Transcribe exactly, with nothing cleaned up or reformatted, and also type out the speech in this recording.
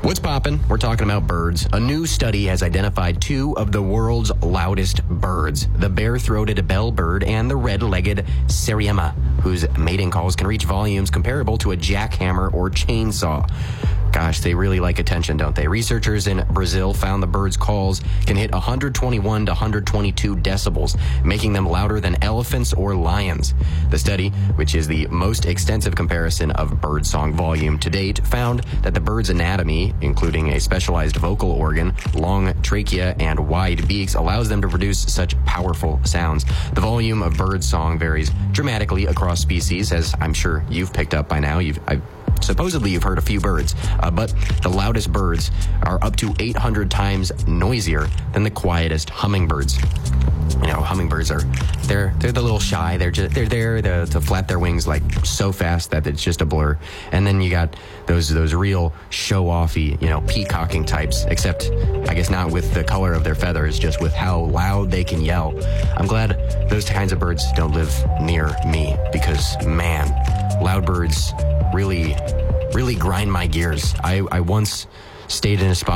What's poppin'? We're talking about birds. A new study has identified two of the world's loudest birds, the bare-throated bellbird and the red-legged Sariema, whose mating calls can reach volumes comparable to a jackhammer or chainsaw. Gosh, they really like attention, don't they? Researchers in Brazil found the birds' calls can hit one hundred twenty-one to one hundred twenty-two decibels, making them louder than elephants or lions. The study, which is the most extensive comparison of birdsong volume to date, found that the bird's anatomy, including a specialized vocal organ, long trachea, and wide beaks, allows them to produce such powerful sounds. The volume of birdsong varies dramatically across species, as I'm sure you've picked up by now. You've I've Supposedly, you've heard a few birds, uh, but the loudest birds are up to eight hundred times noisier than the quietest hummingbirds. You know, hummingbirds are, they're they're the little shy. They're just, they're there to, to flap their wings like so fast that it's just a blur. And then you got those those real show-offy, you know, peacocking types, except I guess not with the color of their feathers, just with how loud they can yell. I'm glad those kinds of birds don't live near me because, man, loud birds really, really grind my gears. I, I once stayed in a spot